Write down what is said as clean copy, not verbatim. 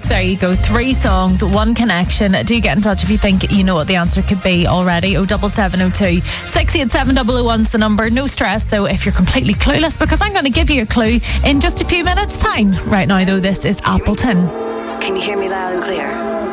There you go. 3 songs, 1 connection. Do get in touch if you think you know what the answer could be already. 07702 687 001's the number. No stress though if you're completely clueless, because I'm going to give you a clue in just a few minutes time. Right now though, this is Appleton. Can you hear me loud and clear?